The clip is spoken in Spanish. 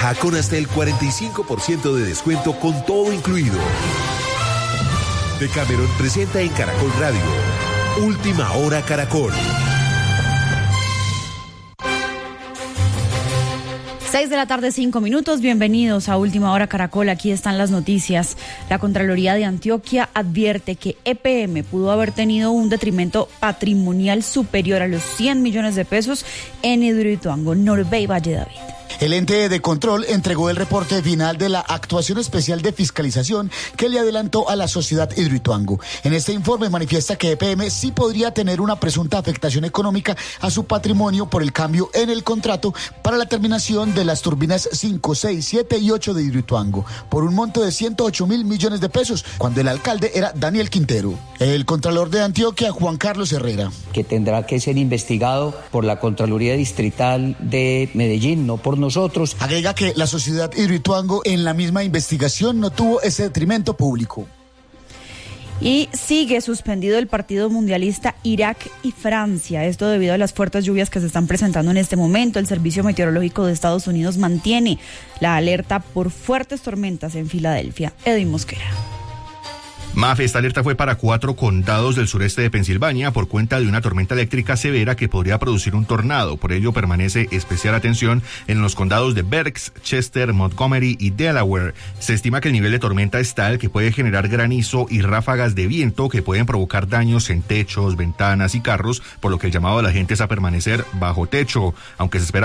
Viaja con hasta el 45% de descuento con todo incluido. Decameron presenta en Caracol Radio Última Hora Caracol. 6:05 p.m. Bienvenidos a Última Hora Caracol. Aquí están las noticias. La Contraloría de Antioquia advierte que EPM pudo haber tenido un detrimento patrimonial superior a los 100 millones de pesos en Hidroituango, Norbey Valle David. El ente de control entregó el reporte final de la actuación especial de fiscalización que le adelantó a la sociedad Hidroituango. En este informe manifiesta que EPM sí podría tener una presunta afectación económica a su patrimonio por el cambio en el contrato para la terminación de las turbinas 5, 6, 7 y 8 de Hidroituango por un monto de 108.000 millones de pesos, cuando el alcalde era Daniel Quintero. El contralor de Antioquia, Juan Carlos Herrera. Que tendrá que ser investigado por la Contraloría Distrital de Medellín, no por nosotros. Agrega que la sociedad Hidroituango en la misma investigación no tuvo ese detrimento público. Y sigue suspendido el partido mundialista Irak y Francia. Esto debido a las fuertes lluvias que se están presentando en este momento. El Servicio Meteorológico de Estados Unidos mantiene la alerta por fuertes tormentas en Filadelfia. Edwin Mosquera. Mafe, esta alerta fue para 4 condados del sureste de Pensilvania por cuenta de una tormenta eléctrica severa que podría producir un tornado. Por ello permanece especial atención en los condados de Berks, Chester, Montgomery y Delaware. Se estima que el nivel de tormenta es tal que puede generar granizo y ráfagas de viento que pueden provocar daños en techos, ventanas y carros, por lo que el llamado a la gente es a permanecer bajo techo, aunque se espera